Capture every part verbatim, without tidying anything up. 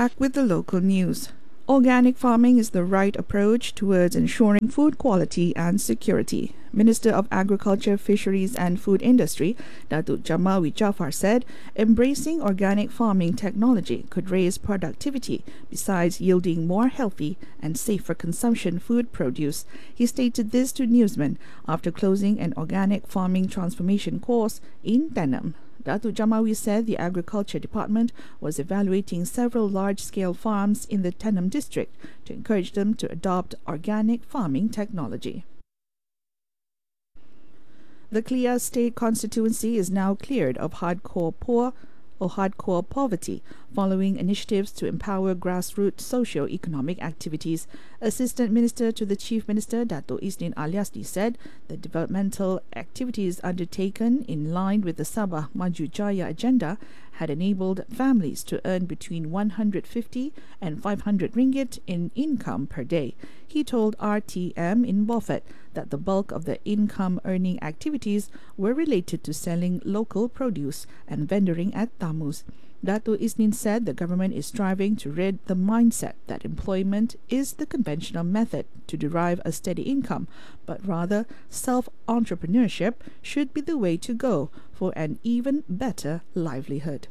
back with the local news. Organic farming is the right approach towards ensuring food quality and security. Minister of Agriculture, Fisheries and Food Industry, Datuk Jamawi Jafar said embracing organic farming technology could raise productivity besides yielding more healthy and safer consumption food produce. He stated this to newsmen after closing an organic farming transformation course in Denham. Datuk Jamawi said the Agriculture Department was evaluating several large-scale farms in the Denham district to encourage them to adopt organic farming technology. The Kelia State constituency is now cleared of hardcore poor or hardcore poverty following initiatives to empower grassroots socio-economic activities. Assistant Minister to the Chief Minister, Dato' Isnin Aliasdi, said the developmental activities undertaken in line with the Sabah Maju Jaya agenda had enabled families to earn between one hundred fifty and five hundred ringgit in income per day. He told R T M in Beaufort that the bulk of the income-earning activities were related to selling local produce and vendoring at tamus. Dato' Isnin said the government is striving to rid the mindset that employment is the conventional method to derive a steady income, but rather self-entrepreneurship should be the way to go for an even better livelihood.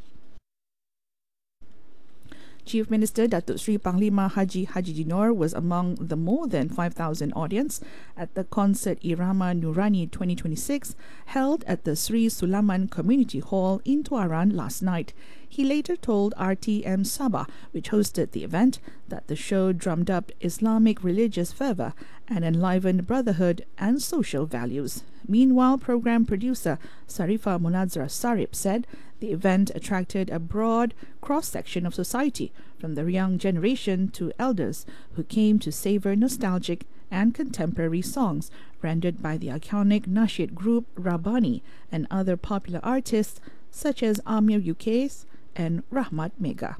Chief Minister Datuk Sri Panglima Haji Haji Dinor was among the more than five thousand audience at the concert Irama Nurani twenty twenty-six held at the Sri Sulaman Community Hall in Tuaran last night. He later told R T M Sabah, which hosted the event, that the show drummed up Islamic religious fervor and enlivened brotherhood and social values. Meanwhile, program producer Sarifa Munazra Sarip said the event attracted a broad cross-section of society, from the young generation to elders, who came to savor nostalgic and contemporary songs rendered by the iconic Nasheed group Rabani and other popular artists such as Amir Ukais and Rahmat Mega.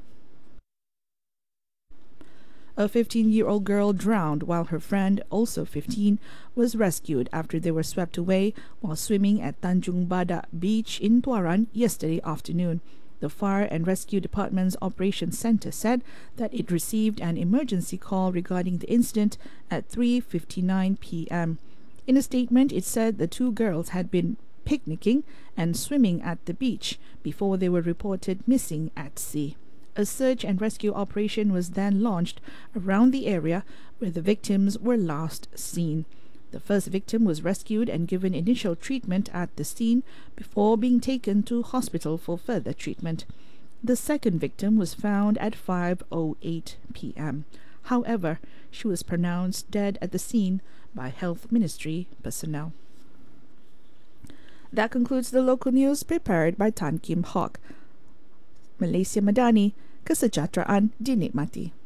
A fifteen-year-old girl drowned while her friend, also fifteen, was rescued after they were swept away while swimming at Tanjung Badak Beach in Tuaran yesterday afternoon. The Fire and Rescue Department's Operations Centre said that it received an emergency call regarding the incident at three fifty-nine p m In a statement, it said the two girls had been picnicking and swimming at the beach before they were reported missing at sea. A search and rescue operation was then launched around the area where the victims were last seen. The first victim was rescued and given initial treatment at the scene before being taken to hospital for further treatment. The second victim was found at five oh eight p m However, she was pronounced dead at the scene by Health Ministry personnel. That concludes the local news prepared by Tan Kim Hock. Malaysia Madani, kesejahteraan dinikmati.